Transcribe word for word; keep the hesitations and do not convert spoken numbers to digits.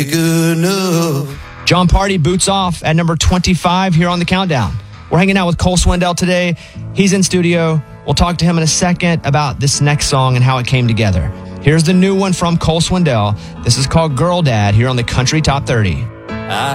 Good enough. John Party boots off at number twenty-five here on the countdown. We're hanging out with Cole Swindell today. He's in studio. We'll talk to him in a second about this next song and how it came together. Here's the new one from Cole Swindell. This is called Girl Dad here on the Country Top thirty. I